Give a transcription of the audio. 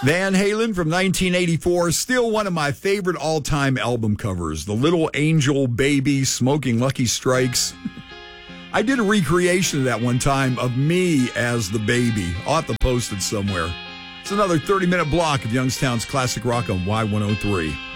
Van Halen from 1984, still one of my favorite all-time album covers. The little angel baby smoking Lucky Strikes. I did a recreation of that one time of me as the baby. I'll have to post it somewhere. It's another 30-minute block of Youngstown's classic rock on Y103.